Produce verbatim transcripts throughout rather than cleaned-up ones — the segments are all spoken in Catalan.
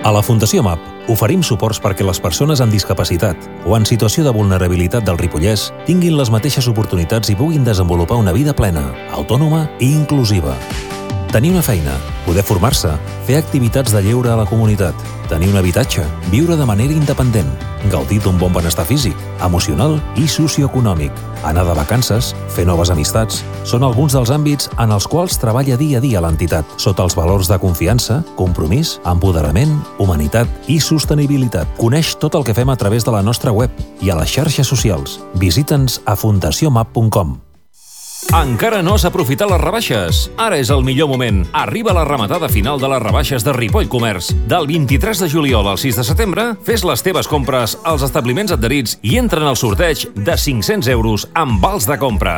A la Fundació M A P oferim suports perquè les persones amb discapacitat o en situació de vulnerabilitat del Ripollès tinguin les mateixes oportunitats i puguin desenvolupar una vida plena, autònoma i inclusiva. Tenir una feina, poder formar-se, fer activitats de lleure a la comunitat, tenir un habitatge, viure de manera independent, gaudir d'un bon benestar físic, emocional i socioeconòmic, anar de vacances, fer noves amistats, són alguns dels àmbits en els quals treballa dia a dia l'entitat, sota els valors de confiança, compromís, empoderament, humanitat i sostenibilitat. Coneix tot el que fem a través de la nostra web i a les xarxes socials. Visita'ns a fundació map punt com. Encara no has aprofitat les rebaixes? Ara és el millor moment. Arriba la rematada final de les rebaixes de Ripoll Comerç. Del vint-i-tres de juliol al sis de setembre, fes les teves compres als establiments adherits i entra en el sorteig de cinc-cents euros amb vals de compra.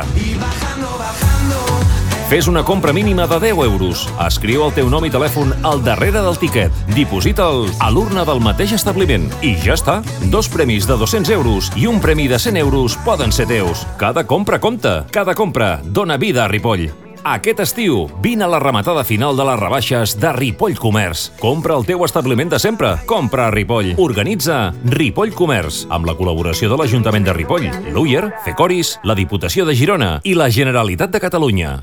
Fes una compra mínima de deu euros. Escriu el teu nom i telèfon al darrere del tiquet. Diposita'l a l'urna del mateix establiment. I ja està. Dos premis de dos-cents euros i un premi de cent euros poden ser teus. Cada compra compta. Cada compra dona vida a Ripoll. Aquest estiu, vine a la rematada final de les rebaixes de Ripoll Comerç. Compra el teu establiment de sempre. Compra a Ripoll. Organitza Ripoll Comerç, amb la col·laboració de l'Ajuntament de Ripoll, l'Uller, Fecoris, la Diputació de Girona i la Generalitat de Catalunya.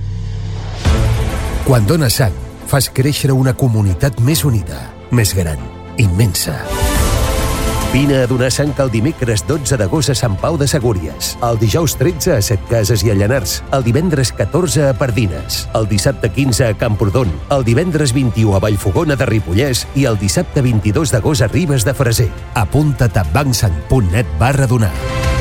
Quan dones sang, fas créixer una comunitat més unida, més gran, immensa. Vine a donar sang el dimecres dotze d'agost a Sant Pau de Segúries, el dijous tretze a Setcases i a Llanars, el divendres catorze a Pardines, el dissabte quinze a Camprodon, el divendres vint-i-u a Vallfogona de Ripollès i el dissabte vint-i-dos d'agost a Ribes de Freser. Apunta't a bancsang punt net barra donar.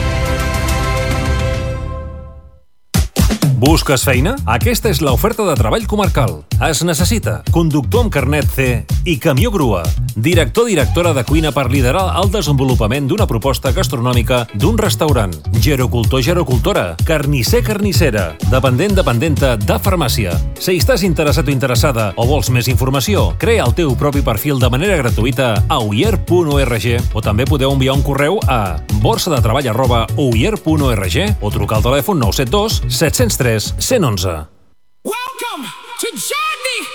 Busques feina? Aquesta és l'oferta de treball comarcal. Es necessita conductor amb carnet C i camió grua, director-directora de cuina per liderar el desenvolupament d'una proposta gastronòmica d'un restaurant, gerocultor-gerocultora, carnisser-carnissera, dependent-dependenta de farmàcia. Si estàs interessat o interessada o vols més informació, crea el teu propi perfil de manera gratuïta a uller punt org o també podeu enviar un correu a borsa de treball arroba uller punt org o trucar al telèfon nou set dos set zero tres cent onze.